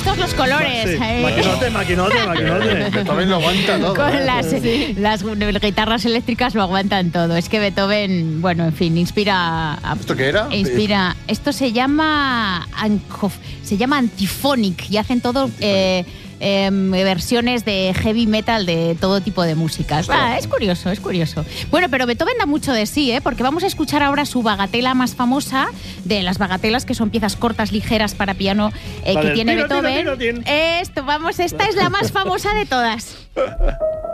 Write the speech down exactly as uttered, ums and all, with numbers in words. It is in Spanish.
todos los colores. Sí. Eh. Maquinote, maquinote, maquinote. Beethoven lo aguanta todo. Con ¿eh? las, Sí. las guitarras eléctricas lo aguantan todo. Es que Beethoven, bueno, en fin, inspira... A, ¿Esto qué era? Inspira... Esto se llama... Se llama Antiphonic y hacen todo... Eh, Eh, versiones de heavy metal de todo tipo de músicas. Ah, es curioso, es curioso. Bueno, pero Beethoven da mucho de sí, ¿eh? Porque vamos a escuchar ahora su bagatela más famosa, de las bagatelas, que son piezas cortas, ligeras para piano, eh, Vale, que tiene tiro, tiro, Beethoven. tiro, tiro. Esto, vamos, esta es la más famosa de todas.